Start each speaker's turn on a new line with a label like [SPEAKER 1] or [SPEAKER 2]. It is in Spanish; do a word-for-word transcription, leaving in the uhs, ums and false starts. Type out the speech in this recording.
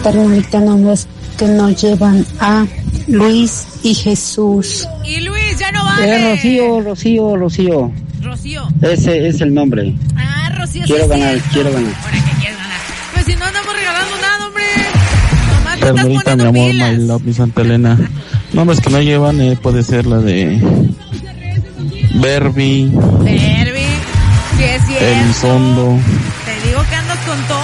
[SPEAKER 1] carnalita, nombres que nos llevan a Luis y Jesús.
[SPEAKER 2] Y Luis, ya no vale.
[SPEAKER 3] Eh, Rocío, Rocío, Rocío.
[SPEAKER 2] Rocío.
[SPEAKER 3] Ese es el nombre.
[SPEAKER 2] Ah, Rocío.
[SPEAKER 3] Quiero
[SPEAKER 2] sí
[SPEAKER 3] ganar,
[SPEAKER 2] cierto.
[SPEAKER 3] quiero ganar.
[SPEAKER 2] ¿Para qué quieres ganar? Pues si no andamos regalando nada, hombre. Nomás te estás
[SPEAKER 4] Ternurita, mi
[SPEAKER 2] poniendo
[SPEAKER 4] amor,
[SPEAKER 2] pilas.
[SPEAKER 4] my love, mi Santa Elena. Nombres que no llevan, eh, puede ser la de Berbi,
[SPEAKER 2] Derby. Sí es cierto.
[SPEAKER 4] Elizondo,
[SPEAKER 2] Te digo que andas con todo.